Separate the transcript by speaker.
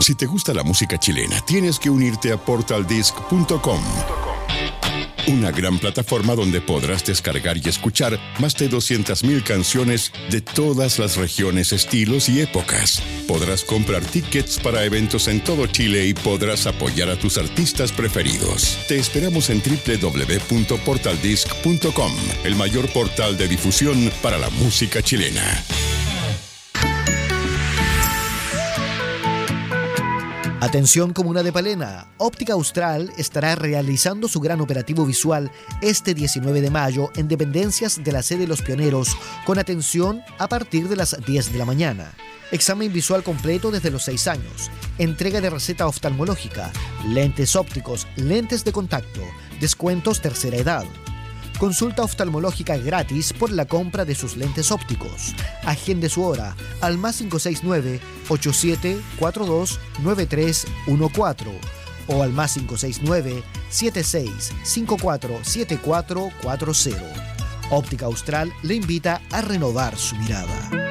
Speaker 1: Si te gusta la música chilena, tienes que unirte a portaldisc.com. Una gran plataforma donde podrás descargar y escuchar más de 200.000 canciones de todas las regiones, estilos y épocas. Podrás comprar tickets para eventos en todo Chile y podrás apoyar a tus artistas preferidos. Te esperamos en www.portaldisc.com, el mayor portal de difusión para la música chilena.
Speaker 2: Atención comuna de Palena, Óptica Austral estará realizando su gran operativo visual este 19 de mayo en dependencias de la sede Los Pioneros, con atención a partir de las 10 de la mañana. Examen visual completo desde los 6 años, entrega de receta oftalmológica, lentes ópticos, lentes de contacto, descuentos tercera edad. Consulta oftalmológica gratis por la compra de sus lentes ópticos. Agende su hora al +569 8742 9314 o al +569 7654 7440. Óptica Austral le invita a renovar su mirada.